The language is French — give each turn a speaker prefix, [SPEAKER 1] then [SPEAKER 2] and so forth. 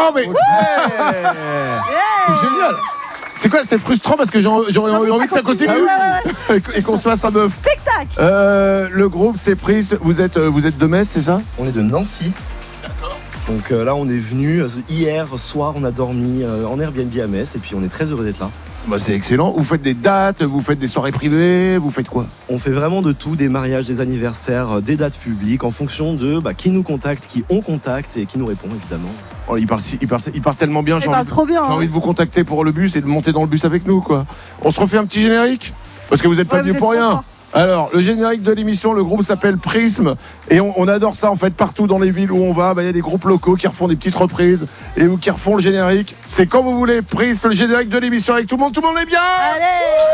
[SPEAKER 1] Non mais c'est génial. C'est quoi? C'est frustrant parce que j'aurais envie que ça continue et qu'on se fasse un bœuf.
[SPEAKER 2] Spectacle.
[SPEAKER 1] Le groupe c'est Pris. Vous êtes de Metz, c'est ça?
[SPEAKER 3] On est de Nancy. D'accord. Donc là, on est venu hier soir, on a dormi en Airbnb à Metz et puis on est très heureux d'être là.
[SPEAKER 1] Bah c'est excellent. Vous faites des dates, vous faites des soirées privées, vous faites quoi?
[SPEAKER 3] On fait vraiment de tout, des mariages, des anniversaires, des dates publiques, en fonction de qui nous contacte, qui on contacte et qui nous répond évidemment.
[SPEAKER 1] Oh, il part tellement bien.
[SPEAKER 2] Il parle trop bien.
[SPEAKER 1] J'ai envie de vous contacter pour le bus et de monter dans le bus avec nous, quoi. On se refait un petit générique? Parce que vous êtes pas venus pour rien. Alors, le générique de l'émission, le groupe s'appelle Prisme et on adore ça en fait partout dans les villes où on va. Il y a des groupes locaux qui refont des petites reprises et qui refont le générique. C'est quand vous voulez, Prisme, le générique de l'émission avec tout le monde est bien.
[SPEAKER 2] Allez.